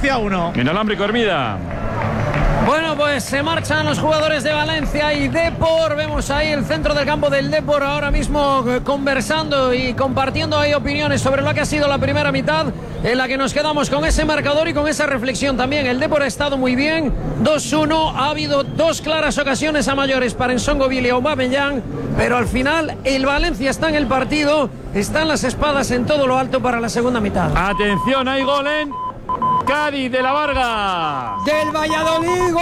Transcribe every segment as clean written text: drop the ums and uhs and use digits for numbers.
Valencia 1. Inalámbrico, Hermida. Bueno, pues se marchan los jugadores de Valencia y Depor. Vemos ahí el centro del campo del Depor ahora mismo conversando y compartiendo ahí opiniones sobre lo que ha sido la primera mitad, en la que nos quedamos con ese marcador y con esa reflexión también. El Depor ha estado muy bien, 2-1, ha habido dos claras ocasiones a mayores para Nsongobil y Aubameyang, pero al final el Valencia está en el partido, están las espadas en todo lo alto para la segunda mitad. Atención, hay gol en Cádiz de la Varga. Del Valladolid,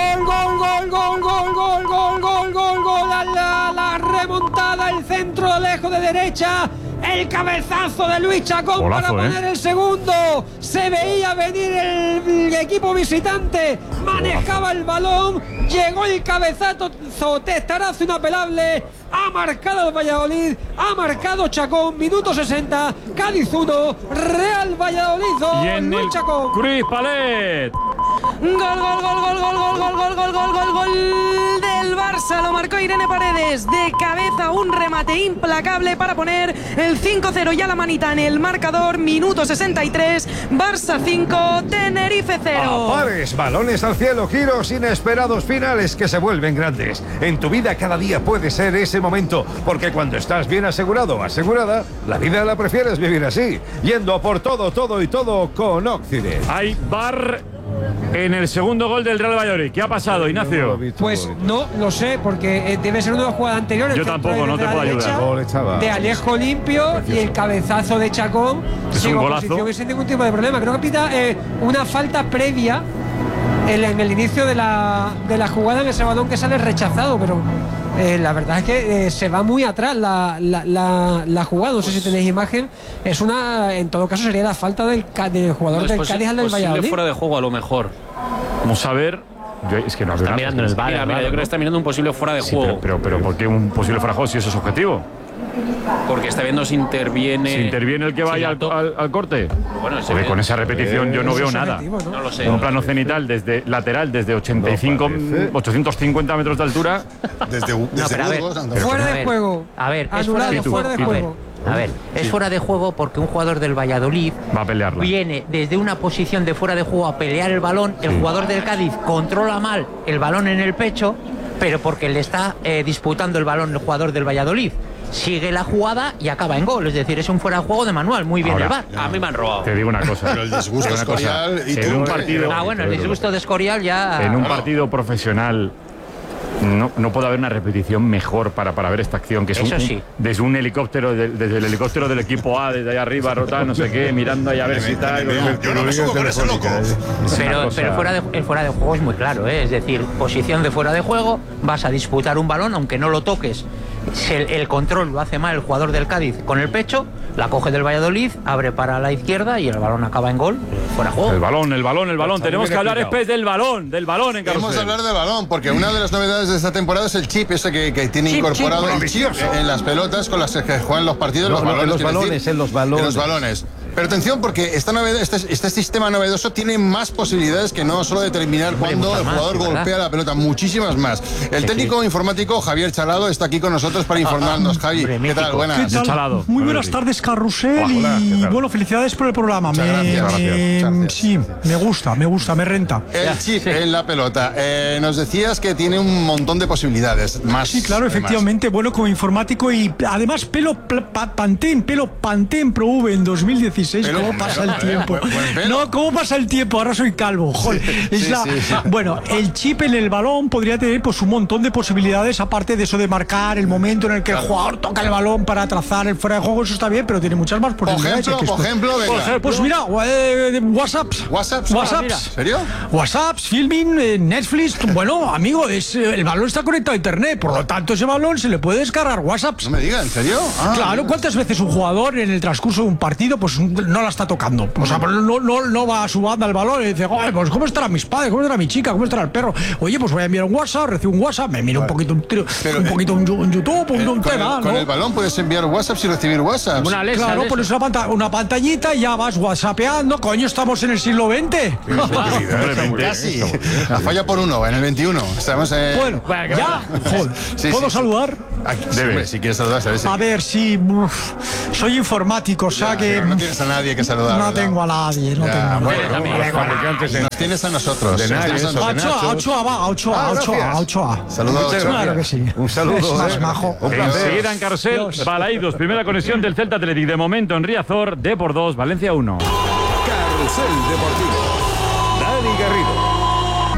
gol, la remontada, el centro lejos de derecha, el cabezazo de Luis Chacón. Golazo, para poner el segundo. Se veía venir el equipo visitante, manejaba el balón, llegó el cabezazo, testarazo inapelable. Ha marcado el Valladolid, ha marcado Chacón, minuto 60, Cádiz 1, Real Valladolid 2, y en Luis Chacón. Cruz Palet. Gol del Barça, lo marcó Irene Paredes de cabeza, un remate implacable para poner el 5-0 y a la manita en el marcador, minuto 63, Barça 5, Tenerife 0. Pares, balones al cielo, giros inesperados, finales que se vuelven grandes. En tu vida cada día puede ser ese momento, porque cuando estás bien asegurado o asegurada, la vida la prefieres vivir así, yendo por todo y todo con Occident. Hay bar en el segundo gol del Real Valladolid. ¿Qué ha pasado, Ignacio? Pues no lo sé, porque debe ser una de las jugadas anteriores. Yo tampoco, no te puedo ayudar. De Alejo limpio y el cabezazo de Chacón. Es un golazo. Sin ningún tipo de problema. Creo que pita una falta previa en el inicio de la jugada, en ese balón que sale rechazado, pero la verdad es que se va muy atrás la jugada. No sé si tenéis imagen. Es en todo caso sería la falta del jugador del Cádiz al del Valladolid. Fuera de juego a lo mejor. Vamos a ver. Es que no está mirando en el VAR. Mira, yo creo que está mirando un posible fuera de juego. Pero ¿por qué un posible fuera de juego si eso es objetivo? Porque está viendo si interviene. ¿Si interviene el que vaya al corte? Bueno, con esa repetición yo no veo nada. No lo sé. Un plano cenital lateral desde 850 metros de altura. Desde fuera de juego. A ver, es fuera de juego. A ver, es fuera de juego porque un jugador del Valladolid va a pelearla. Viene desde una posición de fuera de juego a pelear el balón. El jugador del Cádiz controla mal el balón en el pecho, pero porque le está disputando el balón el jugador del Valladolid. Sigue la jugada y acaba en gol. Es decir, es un fuera de juego de manual. Muy bien. Ahora, el VAR. A mí me han robado. Te digo una cosa. Pero el disgusto Escorial y en un partido. Bueno, el disgusto de Escorial ya. En un partido profesional. No puede haber una repetición mejor para ver esta acción, que es desde un helicóptero, desde el helicóptero del equipo A, desde allá arriba, rotar, no sé qué, mirando ahí a ver si tal. Yo no me subo con ese loco. Pero el fuera de juego es muy claro, ¿eh? Es decir, posición de fuera de juego, vas a disputar un balón, aunque no lo toques. El control lo hace mal el jugador del Cádiz con el pecho, la coge del Valladolid, abre para la izquierda y el balón acaba en gol, fuera de juego. El balón. Tenemos que hablar después del balón en Carrusel. Queremos hablar del balón, porque una de las novedades de esta temporada es el chip ese que tiene incorporado el chip en las pelotas con las que juegan los partidos, los balones. Pero atención, porque este sistema novedoso tiene más posibilidades que no solo determinar cuándo el jugador golpea la pelota, muchísimas más. El técnico informático Javier Chalado está aquí con nosotros para informarnos. Javi, ¿qué tal? Buenas. Chalado. Muy buenas tardes, Carrusel. Y bueno, felicidades por el programa. Gracias. Sí, me gusta, me renta. El chip en la pelota. Nos decías que tiene un montón de posibilidades. Sí, claro, efectivamente. Bueno, como informático y además pelo Pantene Pro V en 2016. ¿Cómo pasa el tiempo? No, ¿cómo pasa el tiempo? Ahora soy calvo. Joder, Bueno, el chip en el balón podría tener pues un montón de posibilidades, aparte de eso de marcar el momento en el que el jugador toca el balón para trazar el fuera de juego. Eso está bien, pero tiene muchas más posibilidades. Por ejemplo, pues mira, WhatsApps. ¿En serio? WhatsApps, filming, Netflix. Bueno, amigo, el balón está conectado a internet, por lo tanto ese balón se le puede descargar WhatsApps. No me digas, ¿en serio? Claro, ¿cuántas veces un jugador en el transcurso de un partido pues no la está tocando? O sea, no va a su banda el balón y dice, pues ¿cómo estarán mis padres? ¿Cómo estará mi chica? ¿Cómo estará el perro? Oye, pues voy a enviar un WhatsApp, recibo un WhatsApp, me miro un poquito un YouTube, un tema. Con el balón puedes enviar WhatsApp y recibir WhatsApp. Claro, pones una pantallita y ya vas whatsappeando. Coño, estamos en el siglo XX. Casi. La falla por uno, en el 21. Estamos Bueno, ya. ¿Puedo saludar? Debe, si quieres saludar, ¿sabes? A ver, sí. Soy informático, o sea que. No tienes tienes a nadie que saludar. No tengo a nadie, no tengo a nadie. Nos tienes a nosotros. A Ochoa. Saludos. Claro que sí. Un saludo. Más majo. Enseguida en Carrusel, Balaídos, primera conexión del Celta Athletic. De momento en Riazor, Depor 2, Valencia 1. Carrusel Deportivo. Dani Garrido.